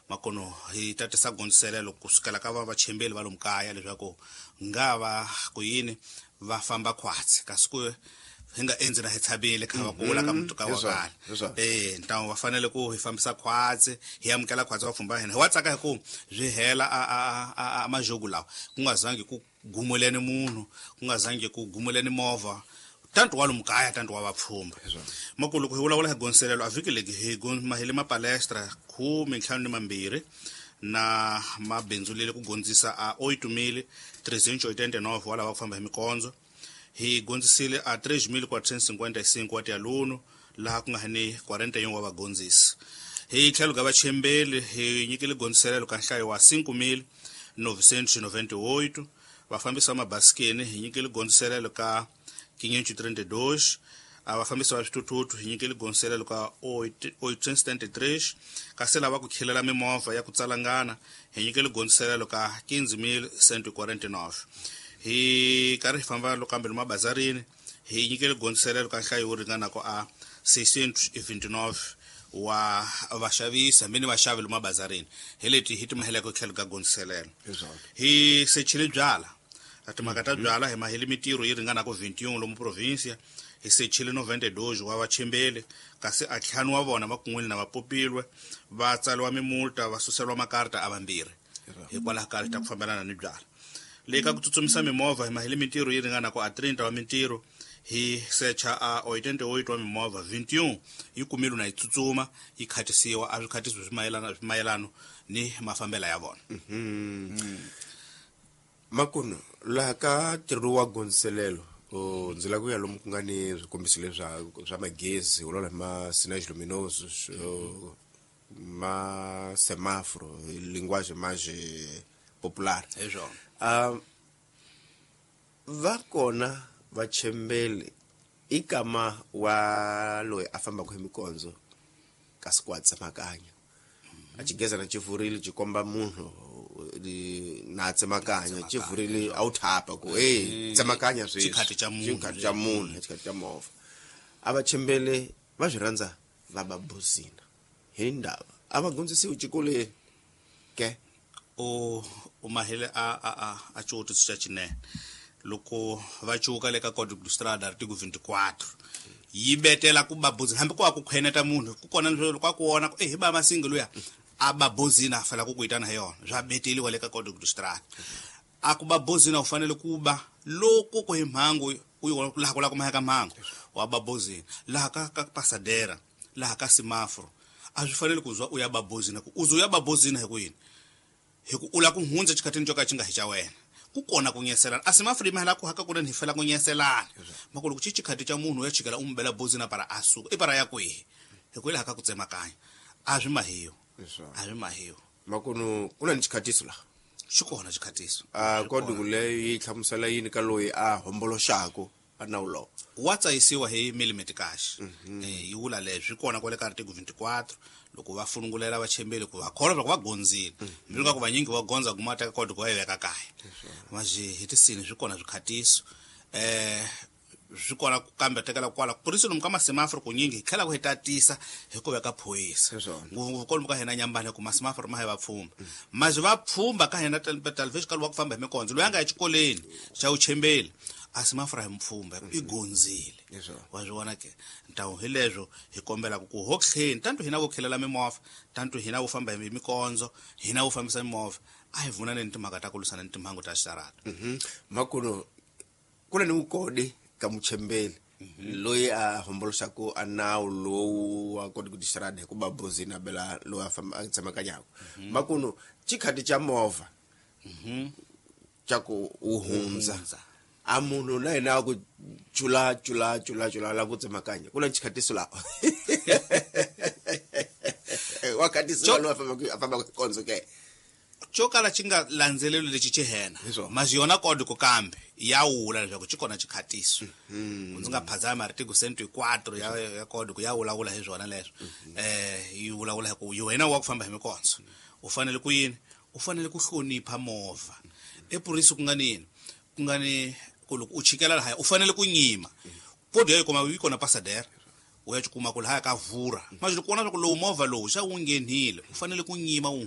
makono hi tatisa gonselelo kusukela ka vachembeli va lomkaya leswaku ngava ku yini va famba khwatsi kasi ku hinga enzi na hitshabile kha va kula ka mutuka wa kala ntawo va fanele ku hi fambisa khwatsi hi amukela khwatsi va pfumba hina wa tsaka ku byi hela a majogu lawa ku nga zangi ku gumuleni munhu ku nga zangi ku gumuleni movha tanto wa lomkaya tanto wa vapfhumba makulu ku hi vulavula hi gonselelo a vhiki legi hi mahele mapalestra 12 na mabenzulele ku gondzisa a 8.389 wala va ku famba hi mikondzo hi gondzisile a 3.455 wa tialuno laha ku nga ni 41 wa vagondzisi hi tlhelo ga vachembeli hi nyikile gondziselelo ka nhlayo wa 5.998 vafambisi va mabasikeni hi nyikile gondziselelo ka 532 vafambisi va switututu hi nyikile gondziselelo ka 873 kasi lava ku khilela mimovha ya ku tsalangana hi nyikile gondziselelo ka 15.149 hi karhi hi famba kambe mabazarini hi nyikile gondziselelo ka nhlayo wo ringanako a 629 wa vaxavisi hambi ni vaxavi lomu mabazarini hi leti hi timaheleko tlhelo ka gondziselelo hi sechile byala timhaka ta byala hi maheli mitirho yi ringanako 21 lomu provincia hi sechile 92 wa vachembeli kasi a 5 wa vona va kun'wini na vapopilwe va tsaliwa mimulta va suselwa makarita a vambirhi hikwalaho ka ta ku fambelana ni byala leka ku tsutsumisa mimovha hi maheli mitirho yi ringanako a 30 wa mitirho hi secha a 88 wa mimovha 21 yi kumile na yi tsutsuma yi khatisiwa a swi khatisiwa swimayelano ni mafambela ya vona makuno laha ka tirhiwa gonselelo ndzi la ku ya lomu ku nga ni swikombiso leswa magezi ulola ma sinage luminosos ma semaforo linguage mais popular va kona vachembeli ikama wa loyi a fambaka hi mikondzo kasi ku tsemakanya a chigeza na chivurile chikomba munhu na tsemakanya chivurile a uthapa ku tsemakanya sweswi chikhati cha munhu chikhati cha movha a vachembeli va swi rhandza va babuzina hi ndava a va gondzisiwi chikoleni ke umahele a choti swa chinene loko va chuka le ka Código de Estrada artigo 24 yi betela ku babuzina hambi ku a ku khweneta munhu ku kona loko a ku wona hi ba masingi loya a babuzina fela ku kuitana hi yona swa beteliwa le ka Código de Estrada a ku babuzina u fanele ku ba loko ku hi mhangu u laha ku maheka mhangu wa babuzina laha ka pasadera laha ka semaforo a swi fanele ku zwa u ya babuzina ku uzo ya babuzina hi ku yini hi ku ula ku hundza chikhatini joka chinga hi cha wena ku kona ku nyeselana a semaforo mahela ku haka ku ri fela ku nyeselana makolo ku chikhati cha munhu ya chikela umbela buzina para asuka para ya kwihi hi ku laha ka ku tsemakanya a swi mahiyo makuno kuna ni chikhatiso la xikona chikhatiso Código leyi yi hlamusela yini ka loyi a homboloxako a nawulo wa tsayisiwa hi millimeter kahle yi vula leswi kona kwale ka artigo 24 loko va funungulela vachembeli ku va kholo loko va gondzile mbili ku vanyingi va gondza ku mata ka Código wa yiveka kaya maji hi tisini swi kona swikhatiso swi kona ku kambe tekela kwala polisi lomu ka masemaforo ku nyingi khela ku hitatisa hi ku veka phoyisa nguvunguvu kolomu ka hina nyambane ku masemaforo ma hi va pfumba maji va pfumba ka hina television wa ku famba hi mikondzo loyi anga ya chikoleni xa uchembeli a semaforo hi mpfumba i gondzile wa swi vona ke ntawo hi leswo hi kombela ku hokheni tanto hina vo khilela mimovha tanto hina vo famba hi mikondzo hina vo fambisa mimovha a hi vunane ni timhaka ta ku lwisana ni timhangu ta xarata makuno kuna ni ukodi ka muchembeli loyi a homboloxaku a nawu lowu wa Código de Estrada hi ku babuzina bela loyi a famba a tsemakanyako makuno chikhati cha movha cha ku uhundza a munhu na yena ku chula la ku tsemakanya kuna chikhatiso la wakati lo afamba konzo ke chokala chinga landzelelo lechi chihena mazi yona Código kambe ya wula leswaku chikona chikhatiso ndzi nga phazama artigo 104 ya Código ya wula hi zwona leswo yi wula ku wena wa ku famba hi mikondzo u fanele ku yini u fanele ku hlonipha movha epurisi ku ngani ku loko u chikela laha u fanele ku nyima podi yo koma yi kona pasadera u ya chikuma ku laha ka vura mazi ku kona ku lowu movha lowu xa wu nghenile u fanele ku nyima